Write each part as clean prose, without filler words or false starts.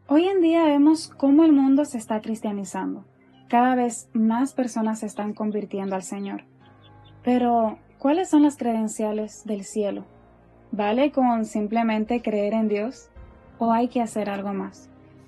Hoy en día vemos cómo el mundo se está cristianizando. Cada vez más personas se están convirtiendo al Señor. Pero, ¿cuáles son las credenciales del cielo? ¿Vale con simplemente creer en Dios o hay que hacer algo más?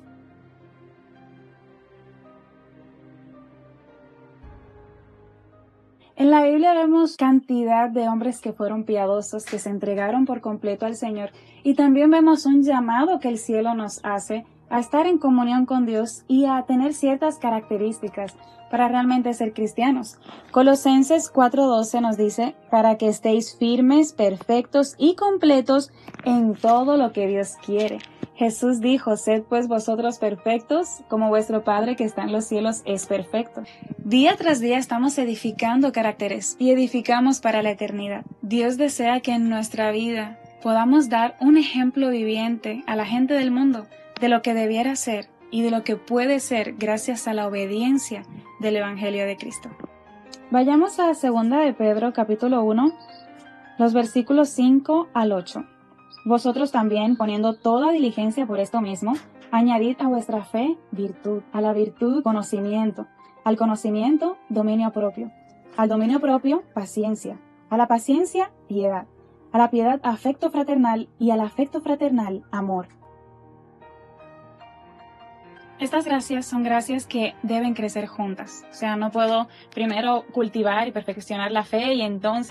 En la Biblia vemos cantidad de hombres que fueron piadosos, que se entregaron por completo al Señor, y también vemos un llamado que el cielo nos hace a estar en comunión con Dios y a tener ciertas características para realmente ser cristianos. Colosenses 4:12 nos dice, para que estéis firmes, perfectos y completos en todo lo que Dios quiere. Jesús dijo, sed pues vosotros perfectos, como vuestro Padre que está en los cielos es perfecto. Día tras día estamos edificando caracteres y edificamos para la eternidad. Dios desea que en nuestra vida podamos dar un ejemplo viviente a la gente del mundo de lo que debiera ser y de lo que puede ser gracias a la obediencia del Evangelio de Cristo. Vayamos a 2 de Pedro capítulo 1, los versículos 5 al 8. Vosotros también, poniendo toda diligencia por esto mismo, añadid a vuestra fe virtud, a la virtud conocimiento, al conocimiento dominio propio, al dominio propio paciencia, a la paciencia piedad, a la piedad afecto fraternal y al afecto fraternal amor. Estas gracias son gracias que deben crecer juntas. O sea, no puedo primero cultivar y perfeccionar la fe y entonces